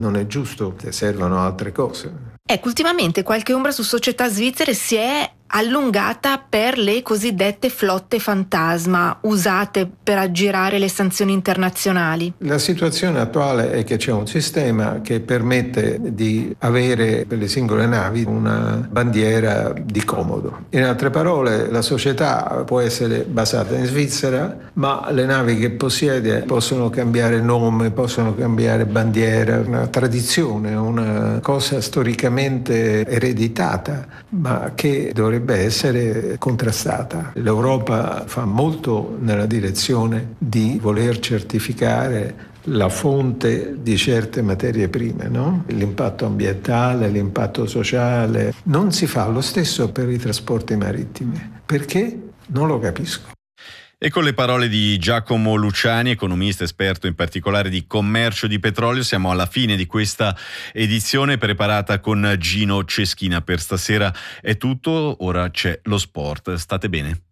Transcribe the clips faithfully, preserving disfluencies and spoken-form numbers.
Non è giusto, servono altre cose. Ecco, ultimamente qualche ombra su società svizzere si è allungata per le cosiddette flotte fantasma usate per aggirare le sanzioni internazionali. La situazione attuale è che c'è un sistema che permette di avere per le singole navi una bandiera di comodo. In altre parole, la società può essere basata in Svizzera, ma le navi che possiede possono cambiare nome, possono cambiare bandiera, una tradizione, una cosa storicamente ereditata, ma che dovrebbe essere contrastata. L'Europa fa molto nella direzione di voler certificare la fonte di certe materie prime, no? L'impatto ambientale, l'impatto sociale. Non si fa lo stesso per i trasporti marittimi. Perché? Non lo capisco. E con le parole di Giacomo Luciani, economista esperto in particolare di commercio di petrolio, siamo alla fine di questa edizione preparata con Gino Ceschina. Per stasera è tutto, ora c'è lo sport. State bene.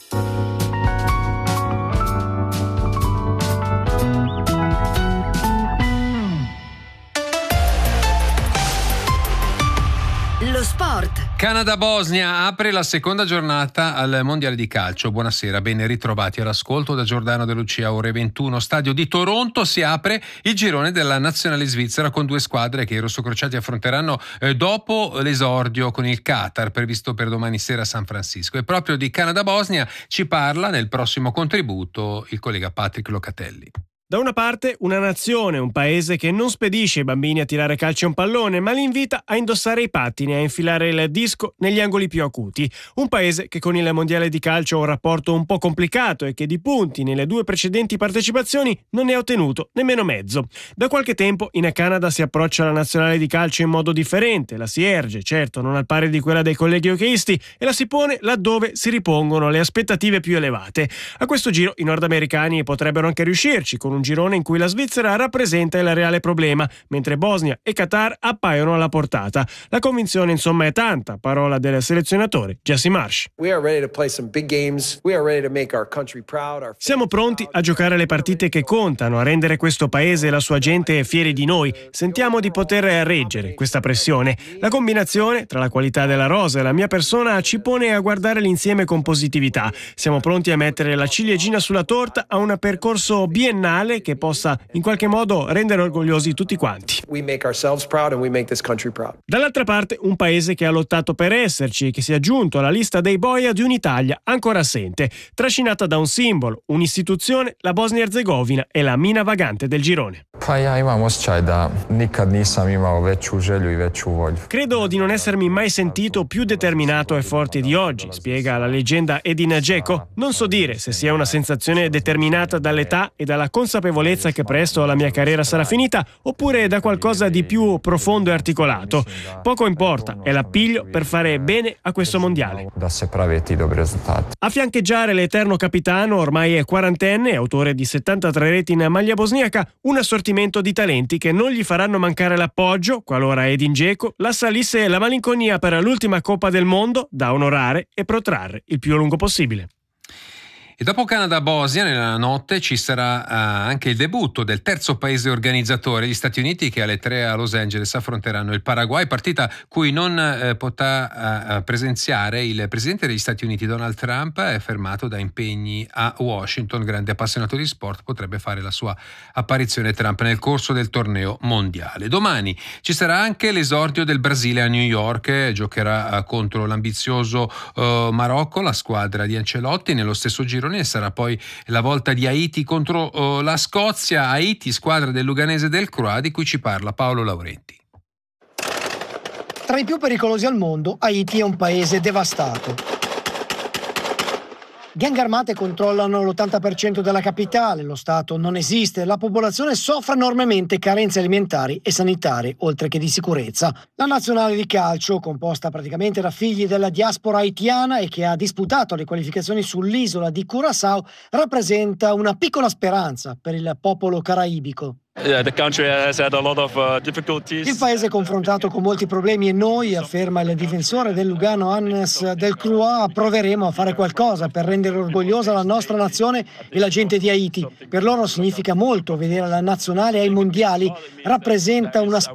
Lo sport. Canada-Bosnia apre la seconda giornata al Mondiale di calcio. Buonasera, ben ritrovati all'ascolto da Giordano De Lucia, ore ventuno, stadio di Toronto. Si apre il girone della nazionale svizzera con due squadre che i rossocrociati affronteranno eh, dopo l'esordio con il Qatar previsto per domani sera a San Francisco. E proprio di Canada-Bosnia ci parla nel prossimo contributo il collega Patrick Locatelli. Da una parte una nazione, un paese che non spedisce i bambini a tirare calcio a un pallone, ma li invita a indossare i pattini e a infilare il disco negli angoli più acuti. Un paese che con il mondiale di calcio ha un rapporto un po' complicato e che di punti nelle due precedenti partecipazioni non ne ha ottenuto nemmeno mezzo. Da qualche tempo in Canada si approccia alla nazionale di calcio in modo differente, la si erge, certo non al pari di quella dei colleghi hockeyisti, e la si pone laddove si ripongono le aspettative più elevate. A questo giro i nordamericani potrebbero anche riuscirci, con un girone in cui la Svizzera rappresenta il reale problema, mentre Bosnia e Qatar appaiono alla portata. La convinzione insomma è tanta, parola del selezionatore Jesse Marsch. Siamo pronti a giocare le partite che contano, a rendere questo paese e la sua gente fieri di noi. Sentiamo di poter reggere questa pressione. La combinazione tra la qualità della rosa e la mia persona ci pone a guardare l'insieme con positività. Siamo pronti a mettere la ciliegina sulla torta a un percorso biennale che possa in qualche modo rendere orgogliosi tutti quanti. Dall'altra parte un paese che ha lottato per esserci e che si è aggiunto alla lista dei boia di un'Italia ancora assente, trascinata da un simbolo, un'istituzione, la Bosnia-Erzegovina è la mina vagante del girone. Credo di non essermi mai sentito più determinato e forte di oggi, spiega la leggenda Edin Dzeko. Non so dire se sia una sensazione determinata dall'età e dalla consapevolezza che presto la mia carriera sarà finita, oppure da qualcosa di più profondo e articolato. Poco importa, è l'appiglio per fare bene a questo mondiale. A fiancheggiare l'eterno capitano, ormai è quarantenne, autore di settantatré reti in maglia bosniaca, un assortimento di talenti che non gli faranno mancare l'appoggio, qualora Edin Dzeko la salisse la malinconia per l'ultima Coppa del Mondo, da onorare e protrarre il più a lungo possibile. E dopo Canada-Bosnia, nella notte ci sarà uh, anche il debutto del terzo paese organizzatore, gli Stati Uniti, che alle tre a Los Angeles affronteranno il Paraguay, partita cui non uh, potrà uh, presenziare il presidente degli Stati Uniti Donald Trump, è fermato da impegni a Washington. Grande appassionato di sport, potrebbe fare la sua apparizione Trump nel corso del torneo mondiale. Domani ci sarà anche l'esordio del Brasile a New York, giocherà uh, contro l'ambizioso uh, Marocco, la squadra di Ancelotti. Nello stesso giro e sarà poi la volta di Haiti contro uh, la Scozia. Haiti, squadra del Luganese del Croà, di cui ci parla Paolo Laurenti. Tra i più pericolosi al mondo, Haiti è un paese devastato. Gang armate controllano l'ottanta per cento della capitale, lo Stato non esiste, la popolazione soffre enormemente carenze alimentari e sanitarie, oltre che di sicurezza. La nazionale di calcio, composta praticamente da figli della diaspora haitiana e che ha disputato le qualificazioni sull'isola di Curaçao, rappresenta una piccola speranza per il popolo caraibico. Il paese è confrontato con molti problemi e noi, afferma il difensore del Lugano Hannes Delcroix, proveremo a fare qualcosa per rendere orgogliosa la nostra nazione e la gente di Haiti. Per loro significa molto vedere la nazionale ai mondiali, rappresenta una